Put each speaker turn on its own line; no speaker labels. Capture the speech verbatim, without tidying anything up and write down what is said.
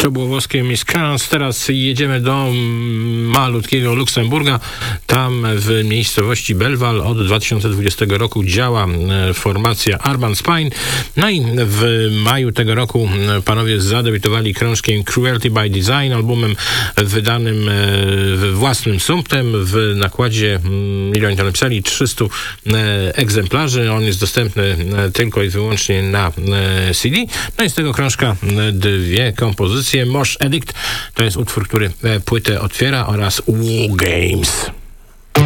To było włoskie Miss Crans. Teraz jedziemy do malutkiego Luksemburga. Tam w miejscowości Belval od dwa tysiące dwudziestego roku działa formacja Urban Spine. No i w maju tego roku panowie zadebiutowali krążkiem Cruelty by Design, albumem wydanym własnym sumptem. W nakładzie, ile oni to napisali, trzysta egzemplarzy. On jest dostępny tylko i wyłącznie na C D. No i z tego krążka dwie kompozycje. Mosh Edict to jest utwór, który płytę otwiera, oraz War Games.